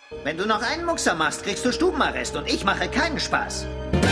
Wenn du noch einen Muckser machst, kriegst du Stubenarrest und ich mache keinen Spaß.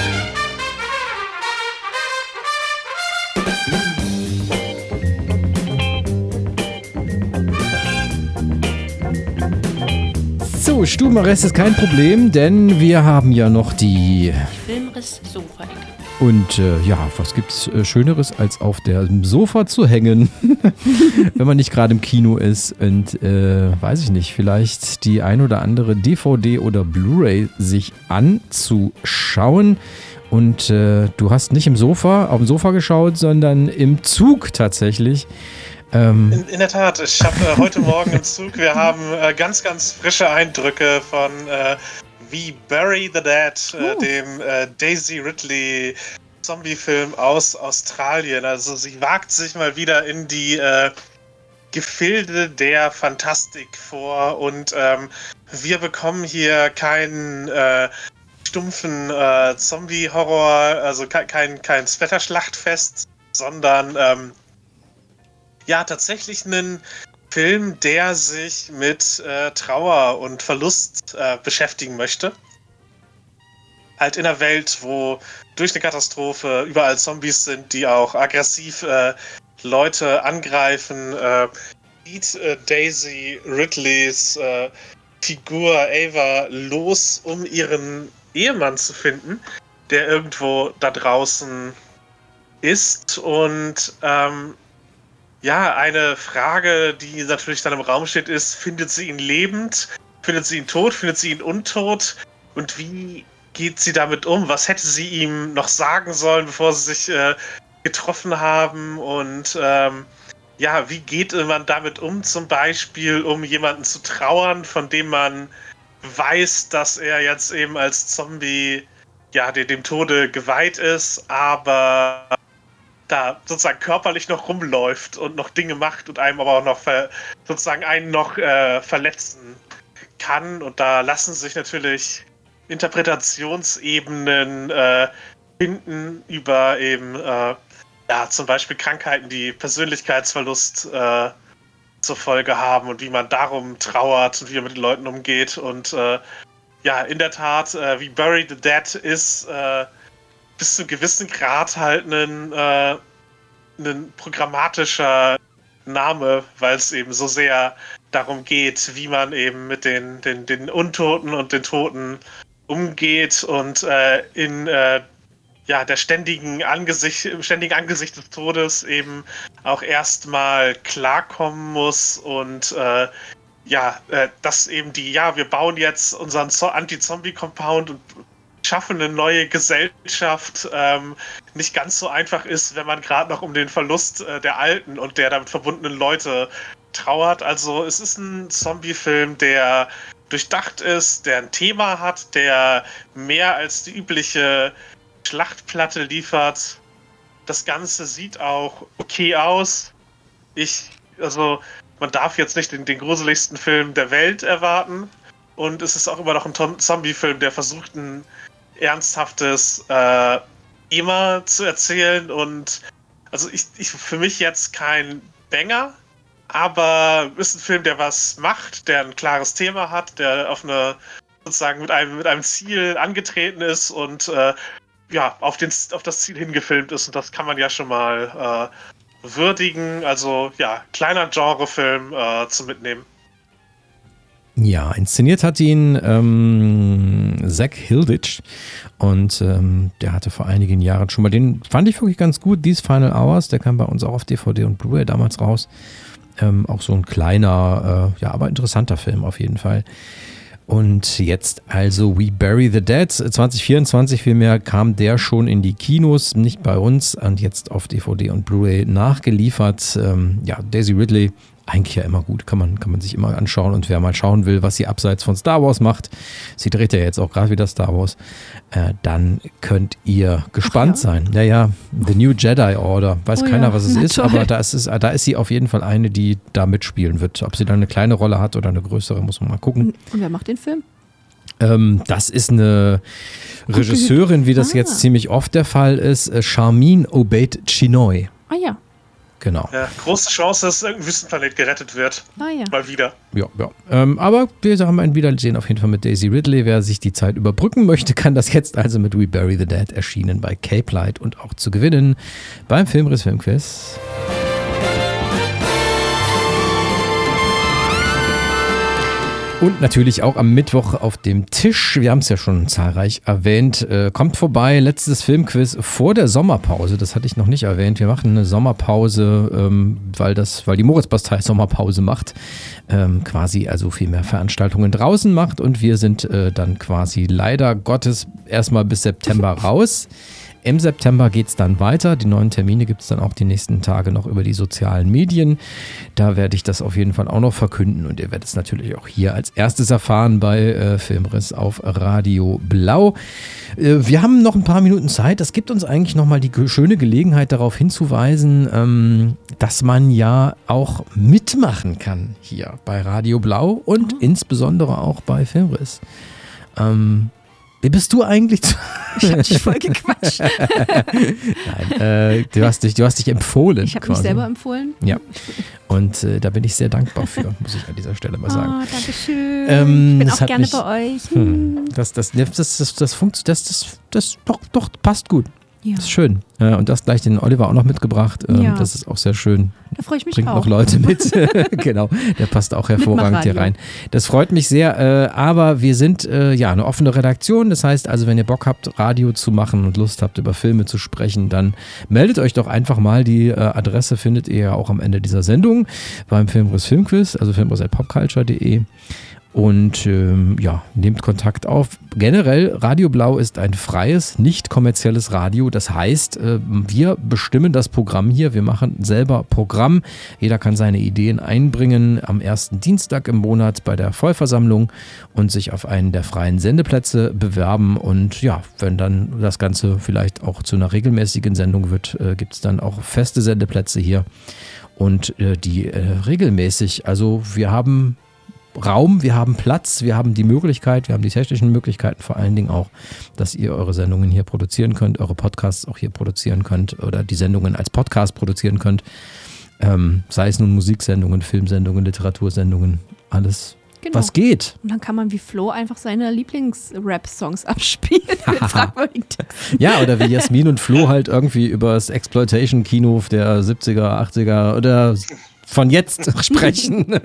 So, Stubenarrest ist kein Problem, denn wir haben ja noch die Filmriss-Sofa-Ecke. Und was gibt's Schöneres, als auf dem Sofa zu hängen, wenn man nicht gerade im Kino ist und, weiß ich nicht, vielleicht die ein oder andere DVD oder Blu-ray sich anzuschauen. Und du hast nicht auf dem Sofa geschaut, sondern im Zug tatsächlich. In der Tat, ich habe heute Morgen im Zug, wir haben ganz, ganz frische Eindrücke von We Bury the Dead, dem Daisy Ridley Zombie-Film aus Australien. Also sie wagt sich mal wieder in die Gefilde der Fantastik vor und wir bekommen hier keinen stumpfen Zombie-Horror, also kein Splatterschlachtfest, sondern tatsächlich einen Film, der sich mit Trauer und Verlust beschäftigen möchte. Halt in einer Welt, wo durch eine Katastrophe überall Zombies sind, die auch aggressiv Leute angreifen, zieht Daisy Ridleys Figur Ava los, um ihren Ehemann zu finden, der irgendwo da draußen ist und eine Frage, die natürlich dann im Raum steht, ist, findet sie ihn lebend? Findet sie ihn tot? Findet sie ihn untot? Und wie geht sie damit um? Was hätte sie ihm noch sagen sollen, bevor sie sich getroffen haben? Und wie geht man damit um, zum Beispiel, um jemanden zu trauern, von dem man weiß, dass er jetzt eben als Zombie dem Tode geweiht ist, aber da sozusagen körperlich noch rumläuft und noch Dinge macht und einem aber auch noch verletzen kann. Und da lassen sich natürlich Interpretationsebenen finden über eben zum Beispiel Krankheiten, die Persönlichkeitsverlust zur Folge haben und wie man darum trauert und wie man mit den Leuten umgeht. Und in der Tat, wie Bury the Dead ist bis zu einem gewissen Grad halt ein programmatischer Name, weil es eben so sehr darum geht, wie man eben mit den Untoten und den Toten umgeht und im ständigen Angesicht des Todes eben auch erstmal klarkommen muss und dass eben wir bauen jetzt unseren Anti-Zombie-Compound und schaffen eine neue Gesellschaft nicht ganz so einfach ist, wenn man gerade noch um den Verlust der alten und der damit verbundenen Leute trauert. Also es ist ein Zombie-Film, der durchdacht ist, der ein Thema hat, der mehr als die übliche Schlachtplatte liefert. Das Ganze sieht auch okay aus. Man darf jetzt nicht den gruseligsten Film der Welt erwarten. Und es ist auch immer noch ein Zombie-Film, der versucht, ein ernsthaftes Thema zu erzählen. Und also ich für mich jetzt kein Banger, aber ist ein Film, der was macht, der ein klares Thema hat, der auf mit einem Ziel angetreten ist und auf das Ziel hingefilmt ist. Und das kann man ja schon mal würdigen. Also kleiner Genrefilm zum Mitnehmen. Ja, inszeniert hat ihn Zach Hilditch und der hatte vor einigen Jahren schon mal, den fand ich wirklich ganz gut, These Final Hours, der kam bei uns auch auf DVD und Blu-ray damals raus. Auch so ein kleiner, aber interessanter Film auf jeden Fall. Und jetzt also We Bury the Dead, 2024 vielmehr kam der schon in die Kinos, nicht bei uns, und jetzt auf DVD und Blu-ray nachgeliefert. Daisy Ridley, eigentlich ja immer gut, kann man sich immer anschauen, und wer mal schauen will, was sie abseits von Star Wars macht, sie dreht ja jetzt auch gerade wieder Star Wars, dann könnt ihr gespannt sein. Ja, The New Jedi Order, weiß keiner, was es ist, toll. Aber da ist sie auf jeden Fall eine, die da mitspielen wird. Ob sie dann eine kleine Rolle hat oder eine größere, muss man mal gucken. Und wer macht den Film? Das ist eine Regisseurin, wie das jetzt ziemlich oft der Fall ist, Sharmeen Obaid Chinoy. Ah ja. Genau. Ja, große Chance, dass irgendein Wüstenplanet gerettet wird. Ah ja. Mal wieder. Ja. Aber wir haben ein Wiedersehen auf jeden Fall mit Daisy Ridley. Wer sich die Zeit überbrücken möchte, kann das jetzt also mit We Bury the Dead erschienen bei Cape Light und auch zu gewinnen beim Filmriss Filmquiz. Und natürlich auch am Mittwoch auf dem Tisch, wir haben es ja schon zahlreich erwähnt, kommt vorbei, letztes Filmquiz vor der Sommerpause, das hatte ich noch nicht erwähnt, wir machen eine Sommerpause, weil die Moritzbastei Sommerpause macht, quasi also viel mehr Veranstaltungen draußen macht und wir sind dann quasi leider Gottes erstmal bis September raus. Im September geht es dann weiter. Die neuen Termine gibt es dann auch die nächsten Tage noch über die sozialen Medien. Da werde ich das auf jeden Fall auch noch verkünden und ihr werdet es natürlich auch hier als erstes erfahren bei Filmriss auf Radio Blau. Wir haben noch ein paar Minuten Zeit. Das gibt uns eigentlich nochmal die schöne Gelegenheit darauf hinzuweisen, dass man ja auch mitmachen kann hier bei Radio Blau und insbesondere auch bei Filmriss. Wie bist du eigentlich? Ich hab dich voll gequatscht. Nein, du hast dich empfohlen. Ich habe mich selber empfohlen. Ja, und da bin ich sehr dankbar für, muss ich an dieser Stelle mal sagen. Oh, danke schön. Ich bin auch gerne bei euch. Das doch passt gut. Ja. Das ist schön. Und das gleich den Oliver auch noch mitgebracht. Ja. Das ist auch sehr schön. Da freue ich mich Bringt auch. noch Leute mit. Genau, der passt auch hervorragend hier rein. Das freut mich sehr. Aber wir sind eine offene Redaktion. Das heißt also, wenn ihr Bock habt, Radio zu machen und Lust habt, über Filme zu sprechen, dann meldet euch doch einfach mal. Die Adresse findet ihr ja auch am Ende dieser Sendung beim Filmriss Filmquiz, also filmriss@popculture.de. Und nehmt Kontakt auf. Generell, Radio Blau ist ein freies, nicht kommerzielles Radio. Das heißt, wir bestimmen das Programm hier. Wir machen selber Programm. Jeder kann seine Ideen einbringen am ersten Dienstag im Monat bei der Vollversammlung und sich auf einen der freien Sendeplätze bewerben. Und ja, wenn dann das Ganze vielleicht auch zu einer regelmäßigen Sendung wird, gibt es dann auch feste Sendeplätze hier. Und die regelmäßig, also wir haben Raum, wir haben Platz, wir haben die Möglichkeit, wir haben die technischen Möglichkeiten vor allen Dingen auch, dass ihr eure Sendungen hier produzieren könnt, eure Podcasts auch hier produzieren könnt oder die Sendungen als Podcast produzieren könnt. Sei es nun Musiksendungen, Filmsendungen, Literatursendungen, alles, was geht. Und dann kann man wie Flo einfach seine Lieblings-Rap-Songs abspielen mit fragwürdigen Texten. Ja, oder wie Jasmin und Flo halt irgendwie über das Exploitation-Kino der 70er, 80er oder von jetzt sprechen.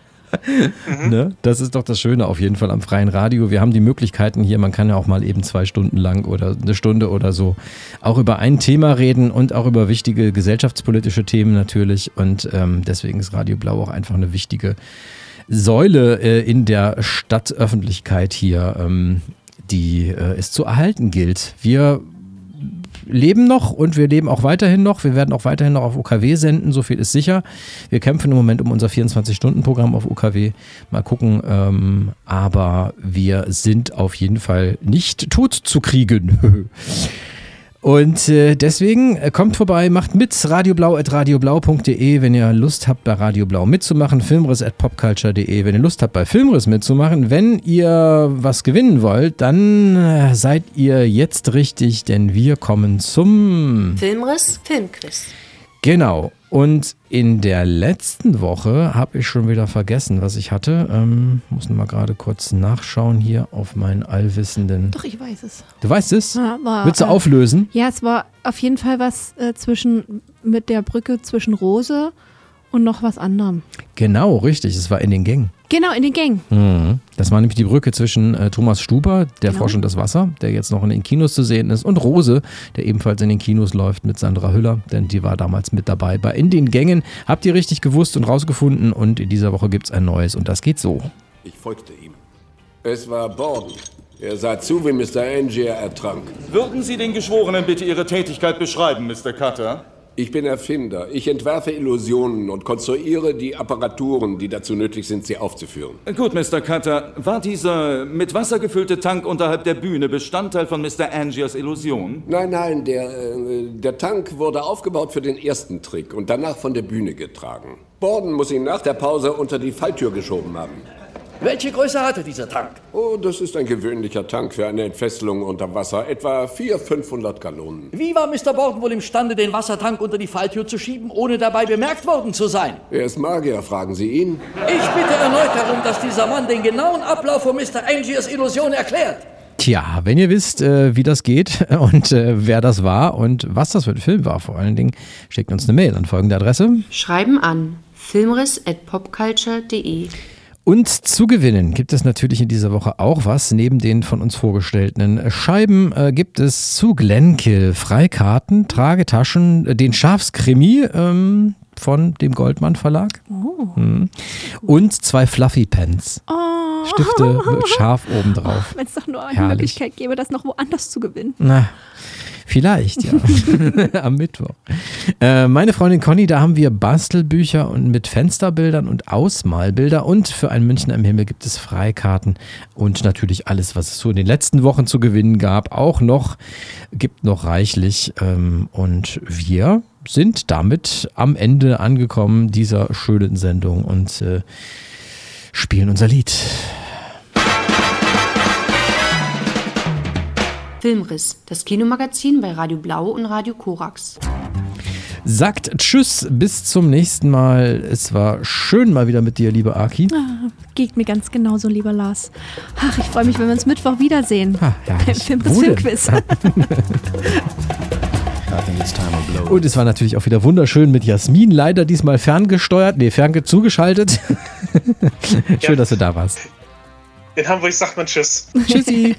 Ne? Das ist doch das Schöne auf jeden Fall am freien Radio. Wir haben die Möglichkeiten hier, man kann ja auch mal eben 2 Stunden lang oder eine Stunde oder so auch über ein Thema reden und auch über wichtige gesellschaftspolitische Themen natürlich und deswegen ist Radio Blau auch einfach eine wichtige Säule in der Stadtöffentlichkeit hier, die es zu erhalten gilt. Wir leben noch und wir leben auch weiterhin noch. Wir werden auch weiterhin noch auf UKW senden, so viel ist sicher. Wir kämpfen im Moment um unser 24-Stunden-Programm auf UKW. Mal gucken, aber wir sind auf jeden Fall nicht tot zu kriegen. Und deswegen kommt vorbei, macht mit, radioblau@radioblau.de, wenn ihr Lust habt, bei Radio Blau mitzumachen, filmriss@popculture.de, wenn ihr Lust habt, bei Filmriss mitzumachen. Wenn ihr was gewinnen wollt, dann seid ihr jetzt richtig, denn wir kommen zum Filmriss Filmquiz. Genau. Und in der letzten Woche habe ich schon wieder vergessen, was ich hatte. Muss noch mal gerade kurz nachschauen hier auf meinen allwissenden... Doch, ich weiß es. Du weißt es? Ja, Willst du auflösen? Ja, es war auf jeden Fall was mit der Brücke zwischen Rose und noch was anderem. Genau, richtig. Es war in den Gängen. Genau, in den Gängen. Mhm. Das war nämlich die Brücke zwischen Thomas Stuber, der Genau. Frosch und das Wasser, der jetzt noch in den Kinos zu sehen ist, und Rose, der ebenfalls in den Kinos läuft mit Sandra Hüller, denn die war damals mit dabei bei In den Gängen. Habt ihr richtig gewusst und rausgefunden und in dieser Woche gibt es ein neues und das geht so. Ich folgte ihm. Es war Borden. Er sah zu, wie Mr. Angier ertrank. Würden Sie den Geschworenen bitte Ihre Tätigkeit beschreiben, Mr. Cutter? Ich bin Erfinder. Ich entwerfe Illusionen und konstruiere die Apparaturen, die dazu nötig sind, sie aufzuführen. Gut, Mr. Cutter. War dieser mit Wasser gefüllte Tank unterhalb der Bühne Bestandteil von Mr. Angiers Illusion? Nein, der Tank wurde aufgebaut für den ersten Trick und danach von der Bühne getragen. Borden muss ihn nach der Pause unter die Falltür geschoben haben. Welche Größe hatte dieser Tank? Oh, das ist ein gewöhnlicher Tank für eine Entfesselung unter Wasser. Etwa 400-500 Gallonen. Wie war Mr. Borden wohl imstande, den Wassertank unter die Falltür zu schieben, ohne dabei bemerkt worden zu sein? Er ist Magier, fragen Sie ihn. Ich bitte erneut darum, dass dieser Mann den genauen Ablauf von Mr. Angiers Illusion erklärt. Tja, wenn ihr wisst, wie das geht und wer das war und was das für ein Film war vor allen Dingen, schickt uns eine Mail an folgende Adresse. Schreiben an filmriss@popculture.de. Und zu gewinnen gibt es natürlich in dieser Woche auch was. Neben den von uns vorgestellten Scheiben gibt es zu Glenkill Freikarten, Tragetaschen, den Schafskrimi von dem Goldmann Verlag und 2 Fluffy Pens. Stifte mit Schaf obendrauf. Wenn es doch nur eine Herrlich. Möglichkeit gäbe, das noch woanders zu gewinnen. Na, vielleicht, ja. Am Mittwoch. Meine Freundin Conny, da haben wir Bastelbücher und mit Fensterbildern und Ausmalbilder und für ein München am Himmel gibt es Freikarten und natürlich alles, was es so in den letzten Wochen zu gewinnen gab, auch noch, gibt noch reichlich und wir sind damit am Ende angekommen dieser schönen Sendung und spielen unser Lied. Filmriss, das Kinomagazin bei Radio Blau und Radio Korax. Sagt Tschüss, bis zum nächsten Mal. Es war schön mal wieder mit dir, liebe Aki. Geht mir ganz genauso, lieber Lars. Ach, ich freue mich, wenn wir uns Mittwoch wiedersehen. Beim Filmriss-Filmquiz. Und es war natürlich auch wieder wunderschön mit Jasmin, leider diesmal zugeschaltet. Schön, dass du da warst. In Hamburg sagt man Tschüss. Tschüssi.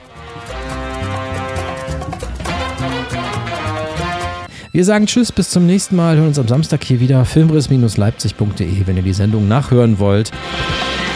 Wir sagen Tschüss, bis zum nächsten Mal. Hören uns am Samstag hier wieder. Filmriss-leipzig.de, wenn ihr die Sendung nachhören wollt.